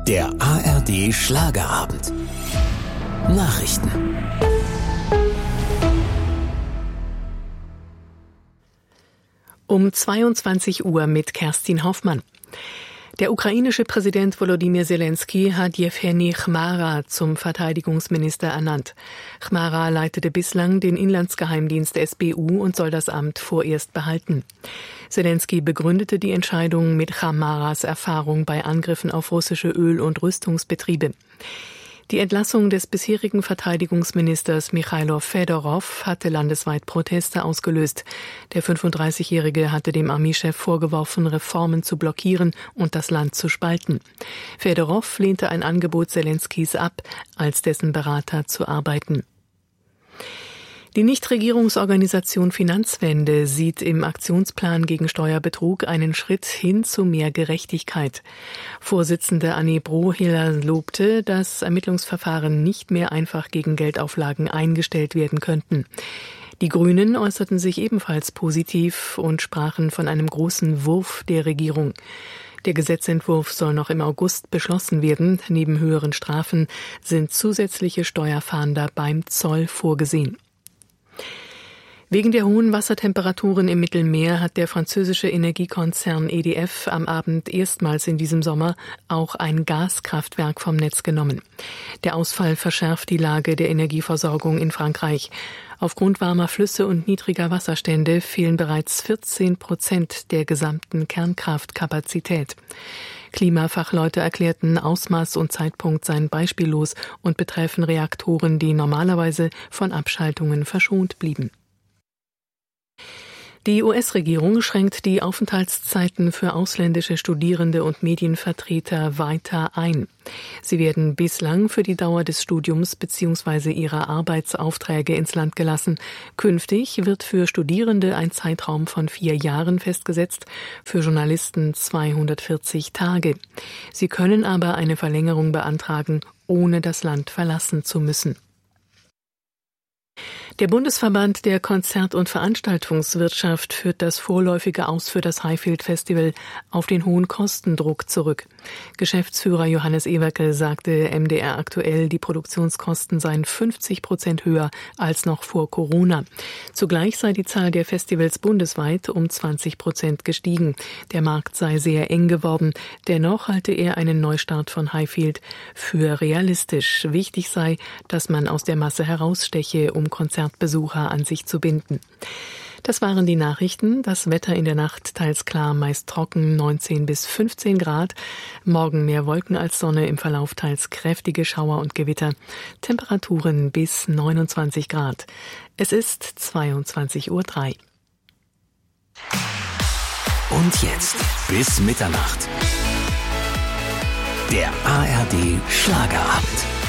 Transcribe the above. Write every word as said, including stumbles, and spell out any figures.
Der A R D Schlagerabend. Nachrichten. Um zweiundzwanzig Uhr mit Kerstin Hoffmann. Der ukrainische Präsident Volodymyr Zelensky hat Jewgeni Chmara zum Verteidigungsminister ernannt. Chmara leitete bislang den Inlandsgeheimdienst S B U und soll das Amt vorerst behalten. Zelensky begründete die Entscheidung mit Chmaras Erfahrung bei Angriffen auf russische Öl- und Rüstungsbetriebe. Die Entlassung des bisherigen Verteidigungsministers Michailo Fedorov hatte landesweit Proteste ausgelöst. Der fünfunddreißigjährige hatte dem Armeechef vorgeworfen, Reformen zu blockieren und das Land zu spalten. Fedorov lehnte ein Angebot Zelenskys ab, als dessen Berater zu arbeiten. Die Nichtregierungsorganisation Finanzwende sieht im Aktionsplan gegen Steuerbetrug einen Schritt hin zu mehr Gerechtigkeit. Vorsitzende Anne Brohiller lobte, dass Ermittlungsverfahren nicht mehr einfach gegen Geldauflagen eingestellt werden könnten. Die Grünen äußerten sich ebenfalls positiv und sprachen von einem großen Wurf der Regierung. Der Gesetzentwurf soll noch im August beschlossen werden. Neben höheren Strafen sind zusätzliche Steuerfahnder beim Zoll vorgesehen. Wegen der hohen Wassertemperaturen im Mittelmeer hat der französische Energiekonzern E D F am Abend erstmals in diesem Sommer auch ein Gaskraftwerk vom Netz genommen. Der Ausfall verschärft die Lage der Energieversorgung in Frankreich. Aufgrund warmer Flüsse und niedriger Wasserstände fehlen bereits vierzehn Prozent der gesamten Kernkraftkapazität. Klimafachleute erklärten, Ausmaß und Zeitpunkt seien beispiellos und betreffen Reaktoren, die normalerweise von Abschaltungen verschont blieben. Die U S-Regierung schränkt die Aufenthaltszeiten für ausländische Studierende und Medienvertreter weiter ein. Sie werden bislang für die Dauer des Studiums bzw. ihrer Arbeitsaufträge ins Land gelassen. Künftig wird für Studierende ein Zeitraum von vier Jahren festgesetzt, für Journalisten zweihundertvierzig Tage. Sie können aber eine Verlängerung beantragen, ohne das Land verlassen zu müssen. Der Bundesverband der Konzert- und Veranstaltungswirtschaft führt das vorläufige Aus für das Highfield Festival auf den hohen Kostendruck zurück. Geschäftsführer Johannes Ewerke sagte M D R aktuell, die Produktionskosten seien fünfzig Prozent höher als noch vor Corona. Zugleich sei die Zahl der Festivals bundesweit um zwanzig Prozent gestiegen. Der Markt sei sehr eng geworden. Dennoch halte er einen Neustart von Highfield für realistisch. Wichtig sei, dass man aus der Masse heraussteche, um Konzertbesucher an sich zu binden. Das waren die Nachrichten. Das Wetter in der Nacht teils klar, meist trocken, neunzehn bis fünfzehn Grad. Morgen mehr Wolken als Sonne, im Verlauf teils kräftige Schauer und Gewitter. Temperaturen bis neunundzwanzig Grad. Es ist zweiundzwanzig Uhr drei. Und jetzt bis Mitternacht. Der A R D Schlagerabend.